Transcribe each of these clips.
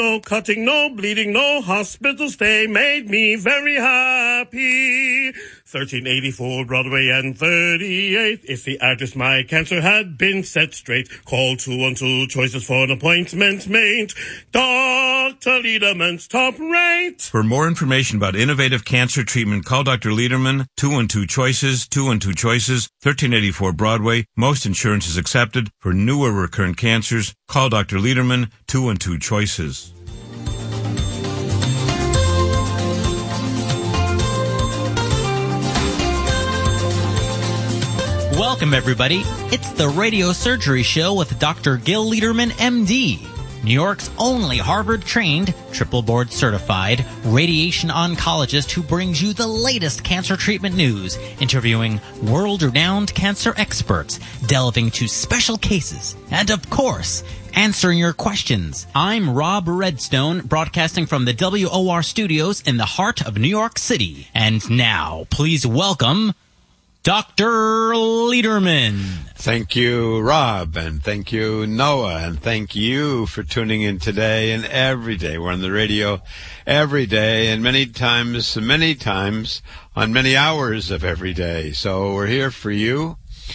No cutting, no bleeding, no hospital stay made me very happy. 1384 Broadway and 38th is the address my cancer had been set straight. Call 212 choices for an appointment made. Dr. Lederman's top rate. For more information about innovative cancer treatment, call Dr. Lederman, 212 choices, 212 choices, 1384 Broadway. Most insurance is accepted. For new or recurrent cancers, call Dr. Lederman, 212 choices. Welcome, everybody. It's the Radio Surgery Show with Dr. Gil Lederman, MD, New York's only Harvard-trained, triple board-certified radiation oncologist who brings you the latest cancer treatment news, interviewing world-renowned cancer experts, delving into special cases, and, of course, answering your questions. I'm Rob Redstone, broadcasting from the WOR studios in the heart of New York City. And now, please welcome Dr. Lederman. Thank you, Rob, and thank you, Noah, and thank you for tuning in today and every day. We're on the radio every day and many times on many hours of every day. So we're here for you.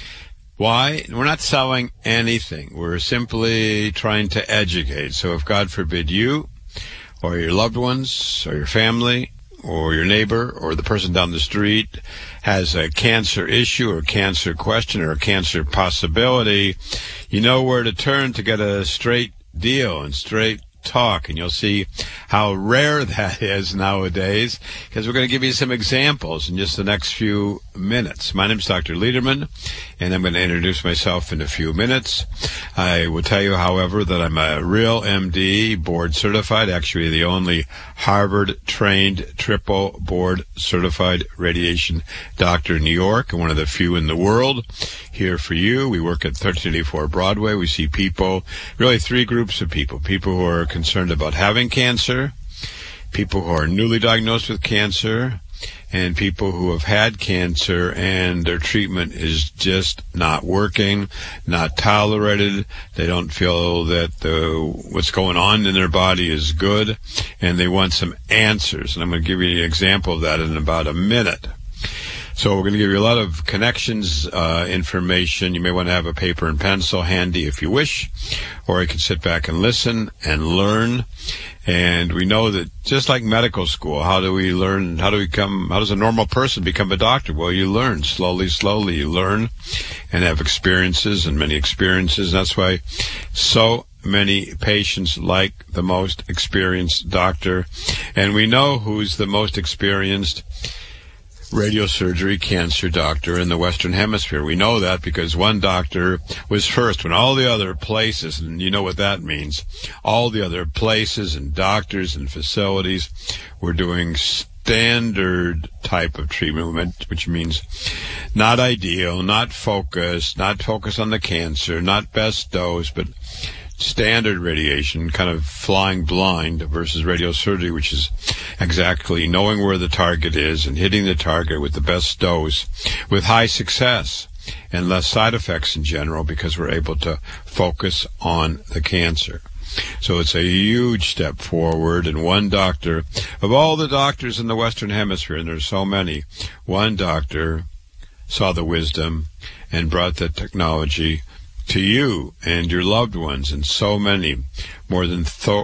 Why? We're not selling anything. We're simply trying to educate. So if, God forbid, you or your loved ones or your family or your neighbor or the person down the street has a cancer issue or cancer question or a cancer possibility, you know where to turn to get a straight deal and straight talk. And you'll see how rare that is nowadays, because we're going to give you some examples in just the next few minutes. My name's Dr. Lederman, and I'm going to introduce myself in a few minutes. I will tell you, however, that I'm a real MD, board certified, actually the only Harvard-trained, triple board certified radiation doctor in New York, and one of the few in the world. Here for you, we work at 1384 Broadway. We see people, really three groups of people: people who are concerned about having cancer, people who are newly diagnosed with cancer, and people who have had cancer and their treatment is just not working, not tolerated. They don't feel that what's going on in their body is good, and they want some answers. And I'm going to give you an example of that in about a minute. So we're going to give you a lot of connections, information. You may want to have a paper and pencil handy if you wish, or you can sit back and listen and learn. And we know that just like medical school, how do we learn? How does a normal person become a doctor? Well, you learn slowly, you learn and have experiences and many experiences. And that's why so many patients like the most experienced doctor. And we know who's the most experienced radiosurgery cancer doctor in the Western Hemisphere. We know that because one doctor was first when all the other places, and you know what that means, all the other places and doctors and facilities were doing standard type of treatment, which means not ideal, not focus on the cancer, not best dose, but standard radiation, kind of flying blind, versus radiosurgery, which is exactly knowing where the target is and hitting the target with the best dose with high success and less side effects in general, because we're able to focus on the cancer. So it's a huge step forward, and one doctor, of all the doctors in the Western Hemisphere, and there's so many, one doctor saw the wisdom and brought the technology to you and your loved ones, and so many, more than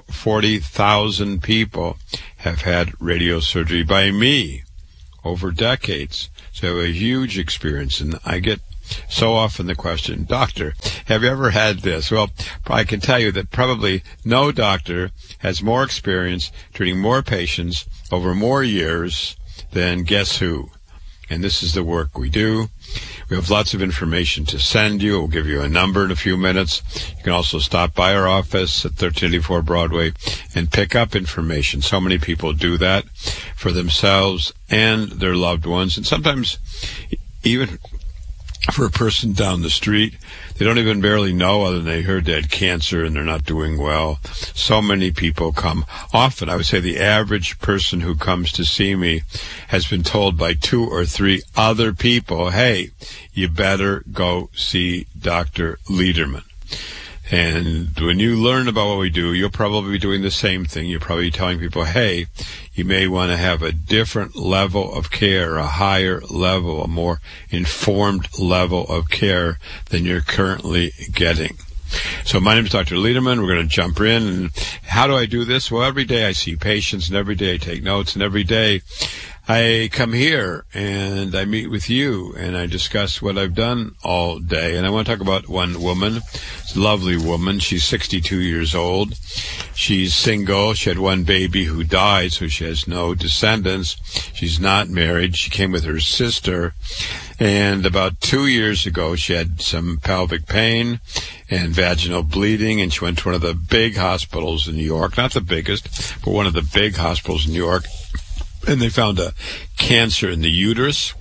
40,000 people have had radiosurgery by me over decades. So I have a huge experience, and I get so often the question, "Doctor, have you ever had this?" Well, I can tell you that probably no doctor has more experience treating more patients over more years than guess who. And this is the work we do. We have lots of information to send you. We'll give you a number in a few minutes. You can also stop by our office at 1384 Broadway and pick up information. So many people do that for themselves and their loved ones. And sometimes even for a person down the street, they don't even barely know other than they heard they had cancer and they're not doing well. So many people come. Often, I would say the average person who comes to see me has been told by 2 or 3 other people, "Hey, you better go see Dr. Lederman." And when you learn about what we do, you'll probably be doing the same thing. You're probably telling people, hey, you may want to have a different level of care, a higher level, a more informed level of care than you're currently getting. So my name is Dr. Lederman. We're going to jump in. And how do I do this? Well, every day I see patients, and every day I take notes, and every day I come here and I meet with you and I discuss what I've done all day. And I want to talk about one woman. It's a lovely woman. She's 62 years old. She's single. She had one baby who died, so she has no descendants. She's not married. She came with her sister. And about 2 years ago, she had some pelvic pain and vaginal bleeding, and she went to one of the big hospitals in New York. Not the biggest, but one of the big hospitals in New York. And they found a cancer in the uterus,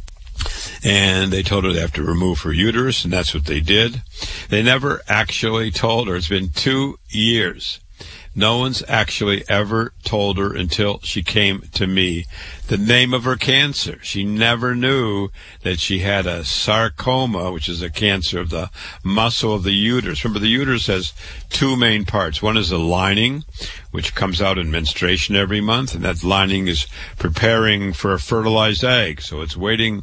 and they told her they have to remove her uterus, and that's what they did. They never actually told her. It's been 2 years. No one's actually ever told her until she came to me the name of her cancer. She never knew that she had a sarcoma, which is a cancer of the muscle of the uterus. Remember, the uterus has two main parts. One is the lining, which comes out in menstruation every month, and that lining is preparing for a fertilized egg. So it's waiting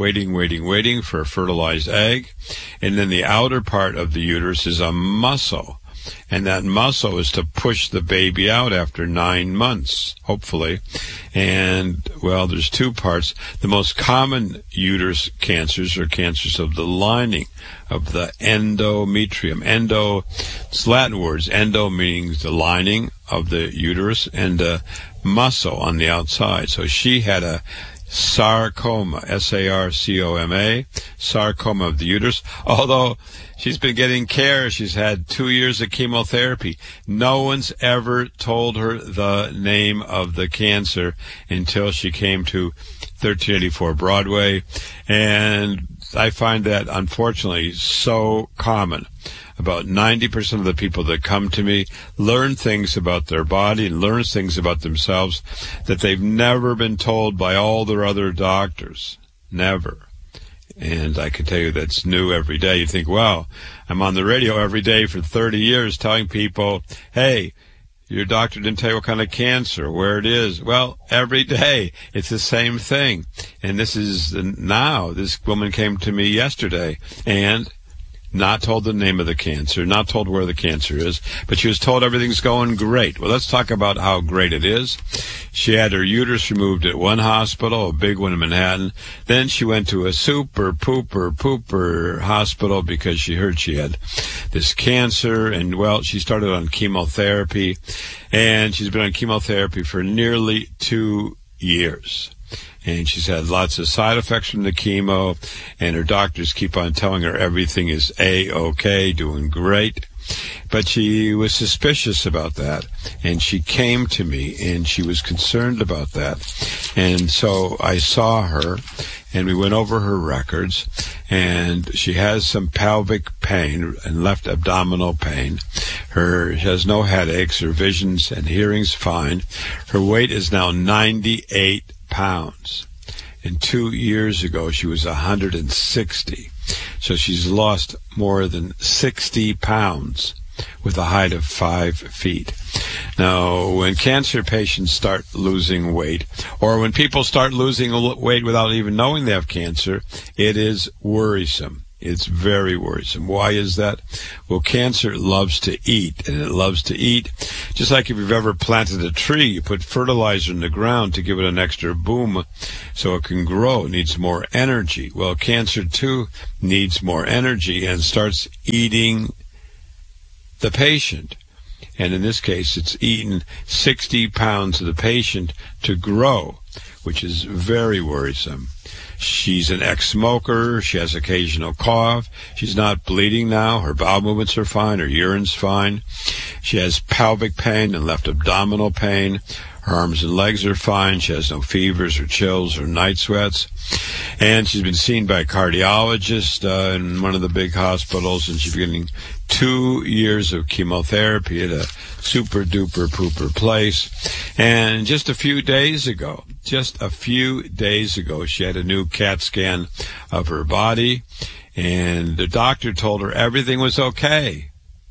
for a fertilized egg. And then the outer part of the uterus is a muscle. And that muscle is to push the baby out after 9 months, hopefully. And, well, there's two parts. The most common uterus cancers are cancers of the lining, of the endometrium. Endo, it's Latin words. Endo means the lining of the uterus, and a muscle on the outside. So she had a sarcoma, S-A-R-C-O-M-A, sarcoma of the uterus, although she's been getting care. She's had 2 years of chemotherapy. No one's ever told her the name of the cancer until she came to 1384 Broadway, and I find that, unfortunately, so common. About 90% of the people that come to me learn things about their body and learn things about themselves that they've never been told by all their other doctors. Never. And I can tell you that's new every day. You think, well, I'm on the radio every day for 30 years telling people, hey, your doctor didn't tell you what kind of cancer, where it is. Well, every day it's the same thing. And this is now. This woman came to me yesterday and not told the name of the cancer, not told where the cancer is, but she was told everything's going great. Well, let's talk about how great it is. She had her uterus removed at one hospital, a big one in Manhattan. Then she went to a super pooper hospital because she heard she had this cancer. And, well, she started on chemotherapy, and she's been on chemotherapy for nearly 2 years. And she's had lots of side effects from the chemo, and her doctors keep on telling her everything is A-OK, doing great. But she was suspicious about that, and she came to me, and she was concerned about that. And so I saw her, and we went over her records, and she has some pelvic pain and left abdominal pain. She has no headaches. Her vision's and hearing's fine. Her weight is now 98 pounds. And 2 years ago, she was 160. So she's lost more than 60 pounds with a height of 5 feet. Now, when cancer patients start losing weight, or when people start losing weight without even knowing they have cancer, it is worrisome. It's very worrisome. Why is that? Well, cancer loves to eat, and it loves to eat. Just like if you've ever planted a tree, you put fertilizer in the ground to give it an extra boom so it can grow. It needs more energy. Well, cancer, too, needs more energy and starts eating the patient. And in this case, it's eaten 60 pounds of the patient to grow, which is very worrisome. She's an ex-smoker. She has occasional cough. She's not bleeding now. Her bowel movements are fine. Her urine's fine. She has pelvic pain and left abdominal pain. Her arms and legs are fine. She has no fevers or chills or night sweats. And she's been seen by a cardiologist in one of the big hospitals, and she's getting 2 years of chemotherapy at a super-duper pooper place. And just a few days ago, she had a new CAT scan of her body, and the doctor told her everything was okay.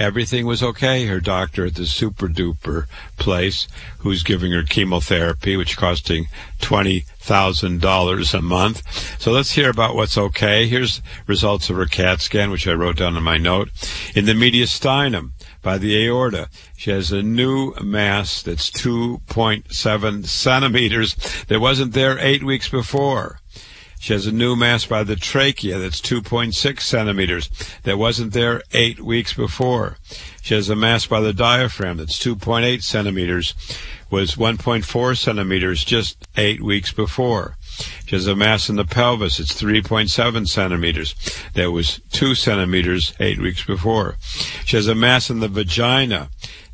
Everything was okay. Her doctor at the super duper place, who's giving her chemotherapy, which costing $20,000 a month. So let's hear about what's okay. Here's results of her CAT scan, which I wrote down in my note. In the mediastinum, by the aorta, she has a new mass that's 2.7 centimeters that wasn't there 8 weeks before. She has a new mass by the trachea that's 2.6 centimeters that wasn't there 8 weeks before. She has a mass by the diaphragm that's 2.8 centimeters, was 1.4 centimeters just 8 weeks before. She has a mass in the pelvis, it's 3.7 centimeters. That was 2 centimeters 8 weeks before. She has a mass in the vagina,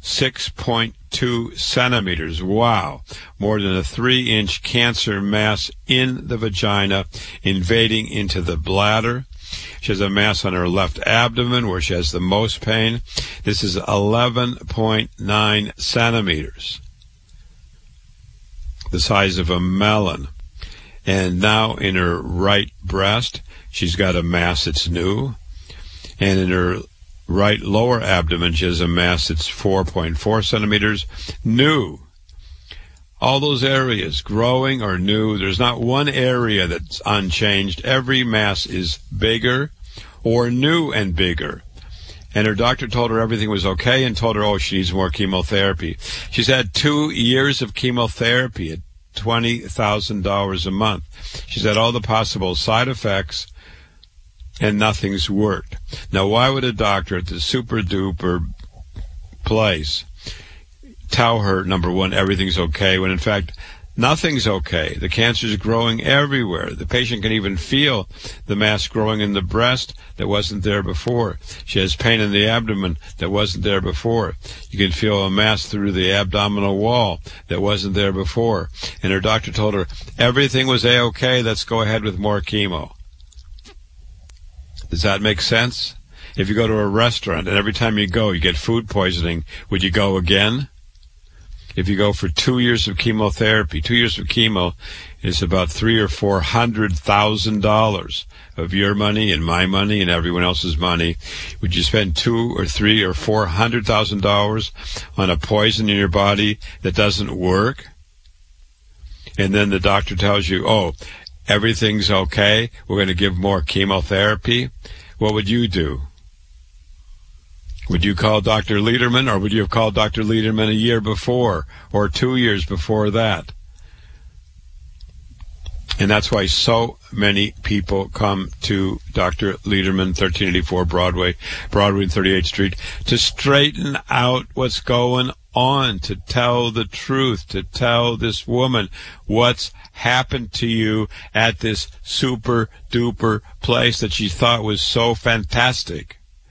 6.2 centimeters. Wow. More than a 3-inch cancer mass in the vagina invading into the bladder. She has a mass on her left abdomen where she has the most pain. This is 11.9 centimeters. The size of a melon. And now in her right breast, she's got a mass that's new. And in her right lower abdomen, she has a mass that's 4.4 centimeters, new. All those areas, growing or new, there's not one area that's unchanged. Every mass is bigger or new and bigger. And her doctor told her everything was okay and told her, oh, she needs more chemotherapy. She's had 2 years of chemotherapy at $20,000 a month. She's had all the possible side effects, and nothing's worked. Now, why would a doctor at the super-duper place tell her, number one, everything's okay, when in fact, nothing's okay? The cancer is growing everywhere. The patient can even feel the mass growing in the breast that wasn't there before. She has pain in the abdomen that wasn't there before. You can feel a mass through the abdominal wall that wasn't there before. And her doctor told her, everything was A-okay, let's go ahead with more chemo. Does that make sense? If you go to a restaurant and every time you go you get food poisoning, would you go again? If you go for 2 years of chemotherapy, 2 years of chemo is about $300,000 or $400,000 of your money and my money and everyone else's money. Would you spend $200,000 or $300,000 or $400,000 on a poison in your body that doesn't work? And then the doctor tells you, oh, everything's okay, we're going to give more chemotherapy. What would you do? Would you call Dr. Lederman, or would you have called Dr. Lederman a year before or 2 years before that? And that's why so many people come to Dr. Lederman, 1384 Broadway and 38th Street, to straighten out what's going on, to tell the truth, to tell this woman what's happened to you at this super-duper place that she thought was so fantastic.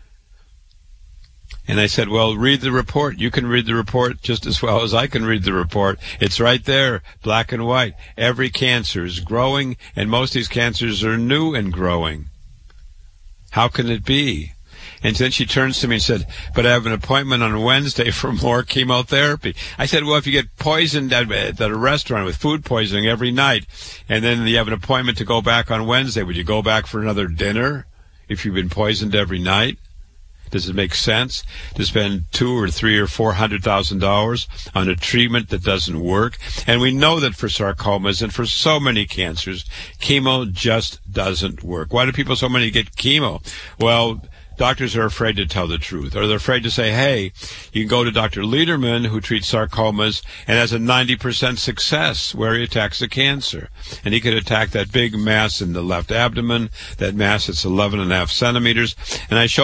And I said, well, read the report. You can read the report just as well as I can read the report. It's right there, black and white. Every cancer is growing, and most of these cancers are new and growing. How can it be? And then she turns to me and said, but I have an appointment on Wednesday for more chemotherapy. I said, well, if you get poisoned at a restaurant with food poisoning every night, and then you have an appointment to go back on Wednesday, would you go back for another dinner if you've been poisoned every night? Does it make sense to spend $200,000 or $300,000 or $400,000 on a treatment that doesn't work? And we know that for sarcomas and for so many cancers, chemo just doesn't work. Why do people so many get chemo? Well, doctors are afraid to tell the truth, or they're afraid to say, hey, you can go to Dr. Lederman, who treats sarcomas and has a 90% success where he attacks the cancer. And he could attack that big mass in the left abdomen, that mass that's 11.5 centimeters. And I show